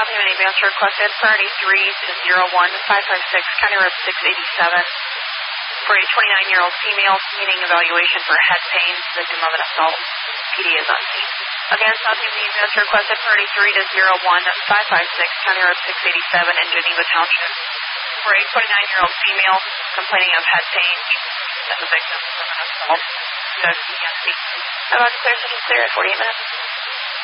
Copy and advance requested priority 3-01-556, County Road 687. For a 29-year-old female needing evaluation for head pain, victim of an assault. PD is on scene. Again, copy the advance requested priority 3-01-556, County Road 687 in Geneva Township. For a 29-year-old female complaining of head pain as a victim of an assault. About to clear, clear at 48 minutes.